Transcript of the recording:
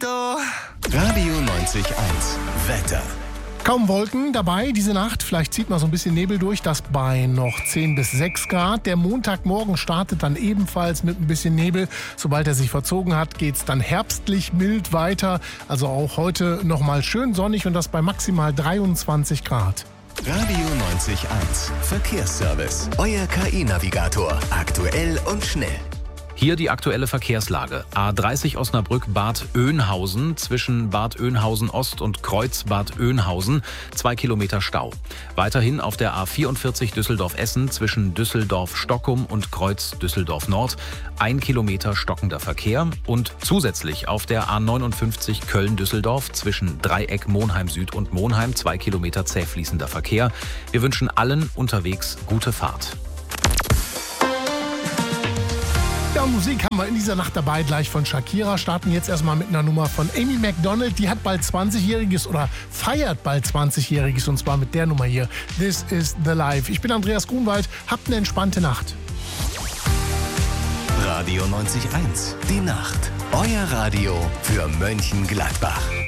Auto. Radio 90.1 Wetter. Kaum Wolken dabei diese Nacht, vielleicht zieht mal so ein bisschen Nebel durch, das bei noch 10 bis 6 Grad. Der Montagmorgen startet dann ebenfalls mit ein bisschen Nebel. Sobald er sich verzogen hat, geht es dann herbstlich mild weiter. Also auch heute nochmal schön sonnig und das bei maximal 23 Grad. Radio 90.1 Verkehrsservice. Euer KI-Navigator. Aktuell und schnell. Hier die aktuelle Verkehrslage. A30 Osnabrück Bad Oeynhausen zwischen Bad Oeynhausen Ost und Kreuz Bad Oeynhausen 2 Kilometer Stau. Weiterhin auf der A44 Düsseldorf-Essen zwischen Düsseldorf-Stockum und Kreuz Düsseldorf Nord 1 Kilometer stockender Verkehr und zusätzlich auf der A59 Köln-Düsseldorf zwischen Dreieck Monheim Süd und Monheim 2 Kilometer zäh fließender Verkehr. Wir wünschen allen unterwegs gute Fahrt. Ja, Musik haben wir in dieser Nacht dabei, gleich von Shakira. Starten jetzt erstmal mit einer Nummer von Amy Macdonald. Die hat bald 20-Jähriges oder feiert bald 20-Jähriges und zwar mit der Nummer hier. This is the Life. Ich bin Andreas Grunwald. Habt eine entspannte Nacht. Radio 90.1 Die Nacht. Euer Radio für Mönchengladbach.